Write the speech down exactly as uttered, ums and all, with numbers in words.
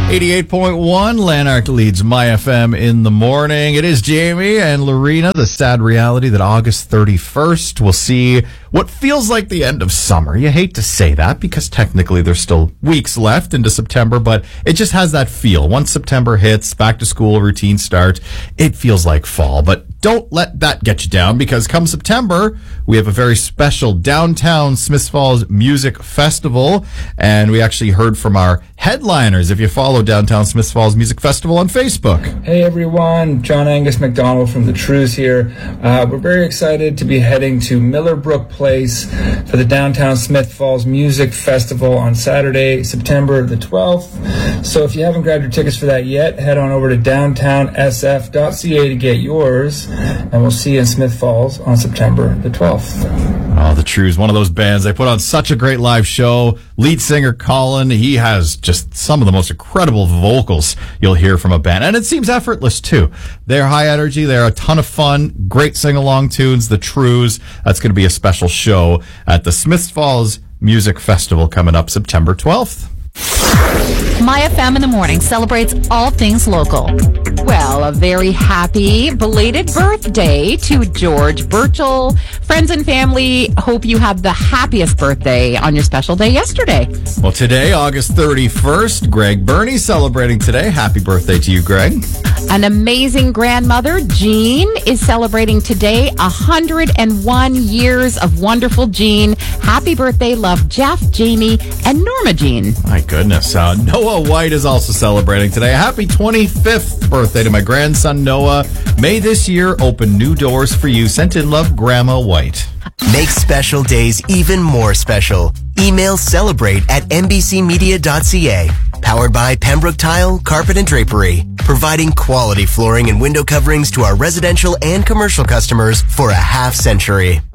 eighty-eight point one, Lanark leads My F M in the morning. It is Jamie and Lorena. The sad reality that August thirty-first will see what feels like the end of summer. You hate to say that because technically there's still weeks left into September, but it just has that feel. Once September hits, back to school routine start, it feels like fall. But don't let that get you down, because come September, we have a very special downtown Smiths Falls Music Festival, and we actually heard from our headliners. If you follow Downtown Smiths Falls Music Festival on Facebook. Hey everyone, John Angus McDonald from the Trues here. Uh, we're very excited to be heading to Millerbrook Place for the Downtown Smiths Falls Music Festival on Saturday, September the twelfth. So if you haven't grabbed your tickets for that yet, head on over to downtown s f dot c a to get yours, and we'll see you in Smiths Falls on September the twelfth. Oh, the Trues, one of those bands. They put on such a great live show. Lead singer Colin, he has just some of the most incredible vocals you'll hear from a band. And it seems effortless, too. They're high energy. They're a ton of fun. Great sing-along tunes. The Trues. That's going to be a special show at the Smiths Falls Music Festival coming up September twelfth. My F M in the morning celebrates all things local. Well, a very happy belated birthday to George Burchell. Friends and family, hope you had the happiest birthday on your special day yesterday. Well, today, August thirty-first, Greg Burney celebrating today. Happy birthday to you, Greg. An amazing grandmother, Jean, is celebrating today. one hundred one years of wonderful Jean. Happy birthday, love, Jeff, Jamie, and Norma Jean. My goodness. Uh, Noah White is also celebrating today. Happy twenty-fifth birthday to my grandson, Noah. May this year open new doors for you. Sent in love, Grandma White. Make special days even more special. Email celebrate at n b c media dot c a. Powered by Pembroke Tile, Carpet and Drapery. Providing quality flooring and window coverings to our residential and commercial customers for a half century.